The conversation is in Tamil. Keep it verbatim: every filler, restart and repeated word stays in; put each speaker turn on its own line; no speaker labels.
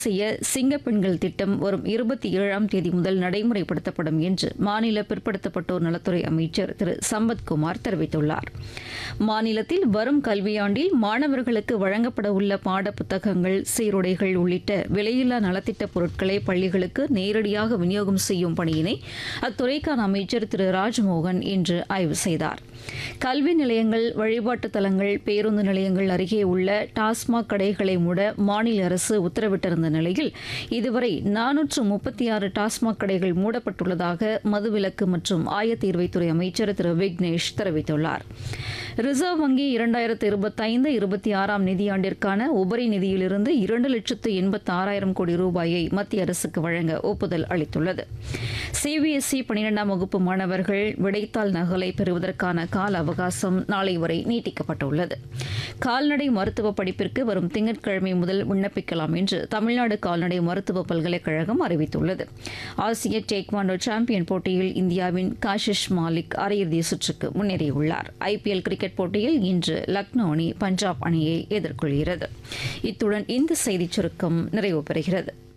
செய்ய சிங்க பெண்கள் திட்டம் வரும் இருபத்தி ஏழாம் தேதி முதல் நடைமுறைப்படுத்தப்படும் என்று மாநில பிற்படுத்தப்பட்டோர் நலத்துறை அமைச்சர் திரு சம்பத்குமார் தெரிவித்துள்ளார். மாநிலத்தில் வரும் கல்வியாண்டில் மாணவர்களுக்கு வழங்கப்பட உள்ள பாட புத்தகங்கள், சீருடைகள் உள்ளிட்ட விலையில்லா நலத்திட்ட பொருட்களை பள்ளிகளுக்கு நேரடியாக விநியோகம் செய்யும் பணியினை அத்துறைக்கான அமைச்சர் திரு ராஜ்மோகன் இன்று ஆய்வு செய்தார். கல்வி நிலையங்கள், வழிபாட்டு தலங்கள், பேருந்து நிலையங்கள் அருகே உள்ள டாஸ்மாக் கடைகளை மூட மாநில அரசு உத்தரவிட்டிருந்த நிலையில் இதுவரை நானூற்று முப்பத்தி ஆறு டாஸ்மாக் கடைகள் மூடப்பட்டுள்ளதாக மதுவிலக்கு மற்றும் ஆயத்தீர்வைத்துறை அமைச்சர் திரு விக்னேஷ் தெரிவித்துள்ளார். ரிசர்வ் வங்கி இரண்டாயிரத்து இருபத்தைந்து இருபத்தி ஆறாம் நிதியாண்டிற்கான உபரி நிதியிலிருந்து இரண்டு லட்சத்து எண்பத்தி ஆறாயிரம் கோடி ரூபாயை மத்திய அரசுக்கு வழங்க ஒப்புதல் அளித்துள்ளது. சிபிஎஸ்இ பனிரெண்டாம் வகுப்பு மாணவர்கள் விடைத்தாள் நகலை பெறுவதற்கான கால அவகாசம் நாளை வரை நீட்டிக்கப்பட்டுள்ளது. கால்நடை மருத்துவ படிப்பிற்கு வரும் திங்கட்கிழமை முதல் விண்ணப்பிக்கலாம் என்று தமிழ்நாடு கால்நடை மருத்துவ பல்கலைக்கழகம் அறிவித்துள்ளது. ஆசிய டேக்வாண்டோ சாம்பியன் போட்டியில் இந்தியாவின் காஷிஷ் மாலிக் அரையிறுதி சுற்றுக்கு முன்னேறியுள்ளார். ஐபிஎல் கிரிக்கெட் போட்டியில் இன்று லக்னோ அணி பஞ்சாப் அணியை எதிர்கொள்கிறது. இத்துடன் இந்த செய்திச் சுருக்கம் நிறைவு பெறுகிறது.